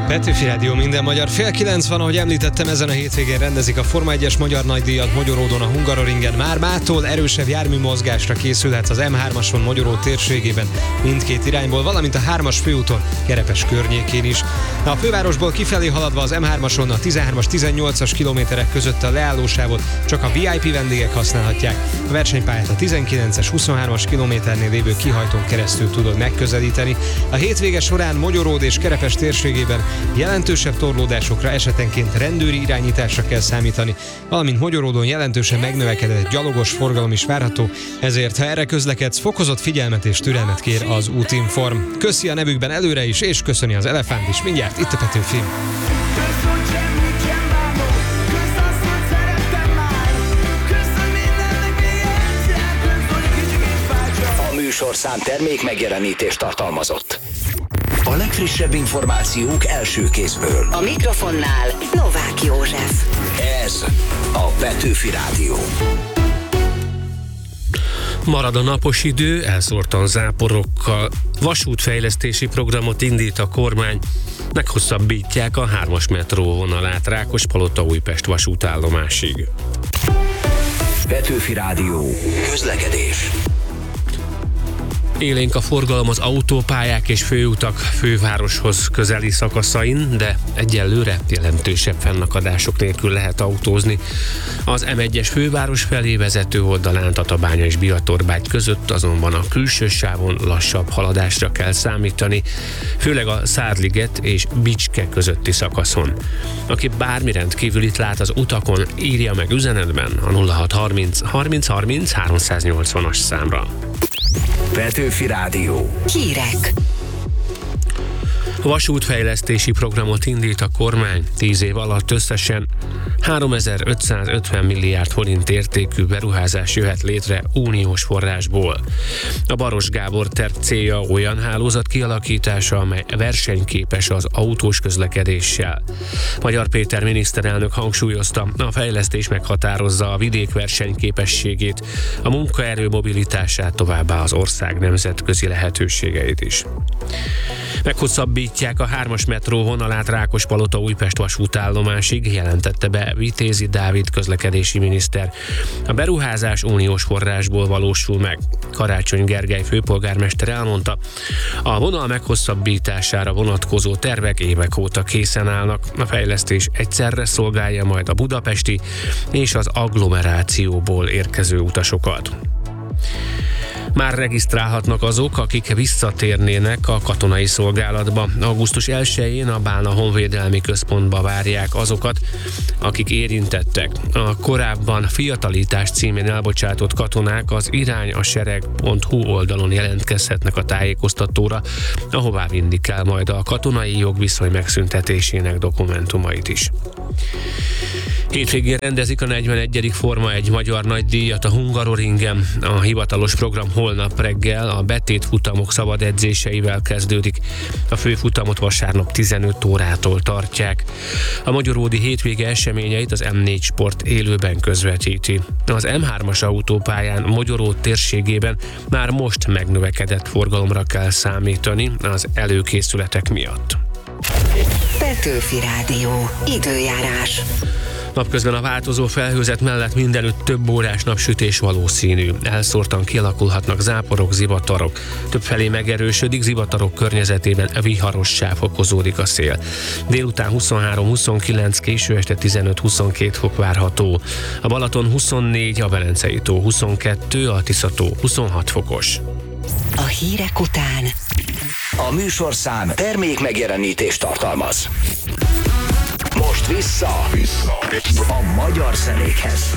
Petőfi Rádió, minden magyar. Fél 9 van, ahogy említettem, ezen a hétvégén rendezik a Forma 1-es magyar nagydíjat Magyaródon a Hungaroringen. Már mától erősebb járműmozgásra készülhetsz az M3-ason Magyaród térségében mindkét irányból, valamint a 3-as főúton Kerepes környékén is. A fővárosból kifelé haladva az M3-ason a 13-as, 18-as kilométerek között a leállósávot csak a VIP vendégek használhatják. A versenypályát a 19-es, 23-as kilométernél lévő kihajtón keresztül tudod megközelíteni. A hétvége során Magyaród és Kerepes térségében jelentősebb torlódásokra, esetenként rendőri irányításra kell számítani, valamint Magyaródon jelentősen megnövekedett gyalogos forgalom is várható, ezért ha erre közlekedsz, fokozott figyelmet és türelmet kér az Útinform. Köszi a nevükben előre is, és köszöni az Elefánt is mindjárt itt a Petőfi. A műsorszám termék megjelenítést tartalmazott. A legfrissebb információk első kézből. A mikrofonnál Novák József. Ez a Petőfi Rádió. Marad a napos idő, elszórtan záporokkal. Vasútfejlesztési programot indít a kormány. Meghosszabbítják a 3-as metró vonalát Rákospalota-Újpest vasútállomásig. Petőfi Rádió. Közlekedés. Élénk a forgalom az autópályák és főutak fővároshoz közeli szakaszain, de egyelőre jelentősebb fennakadások nélkül lehet autózni. Az M1-es főváros felé vezető oldalán Tatabánya és Bihatorbágy között azonban a külső sávon lassabb haladásra kell számítani, főleg a Szárliget és Bicske közötti szakaszon. Aki bármi rendkívülit lát az utakon, írja meg üzenetben a 0630 30 30 380-as számra. Petőfi Rádió. Hírek. Vasútfejlesztési programot indít a kormány. 10 év alatt összesen 3550 milliárd forint értékű beruházás jöhet létre uniós forrásból. A Baross Gábor terv célja olyan hálózat kialakítása, amely versenyképes az autós közlekedéssel. Magyar Péter miniszterelnök hangsúlyozta, a fejlesztés meghatározza a vidék versenyképességét, a munkaerő mobilitását, továbbá az ország nemzetközi lehetőségeit is. Meghosszabbítják a 3-as metró vonalát Rákospalota-Újpest vasútállomásig, jelentette be Vitézi Dávid közlekedési miniszter. A beruházás uniós forrásból valósul meg. Karácsony Gergely főpolgármester elmondta, a vonal meghosszabbítására vonatkozó tervek évek óta készen állnak. A fejlesztés egyszerre szolgálja majd a budapesti és az agglomerációból érkező utasokat. Már regisztrálhatnak azok, akik visszatérnének a katonai szolgálatba. Augusztus 1-én a Bálna Honvédelmi Központba várják azokat, akik érintettek. A korábban fiatalítás címén elbocsátott katonák az irányasereg.hu oldalon jelentkezhetnek a tájékoztatóra, ahová vinni kell majd a katonai jogviszony megszüntetésének dokumentumait is. Hétvégén rendezik a 41. Forma 1 magyar nagydíjat a Hungaroringen. A hivatalos program holnap reggel a betétfutamok szabad edzéseivel kezdődik. A főfutamot vasárnap 15 órától tartják. A magyaródi hétvége eseményeit az M4 Sport élőben közvetíti. Az M3-as autópályán Magyaród térségében már most megnövekedett forgalomra kell számítani az előkészületek miatt. Petőfi Rádió. Időjárás. Napközben a változó felhőzet mellett mindenütt több órás napsütés valószínű. Elszórtan kialakulhatnak záporok, zivatarok. Többfelé megerősödik, zivatarok környezetében viharossá fokozódik a szél. Délután 23-29, késő este 15-22 fok várható. A Balaton 24, a Velencei tó 22, a Tisza-tó 26 fokos. A hírek után A műsorszám termék megjelenítést tartalmaz. Most vissza a magyar zenékhez.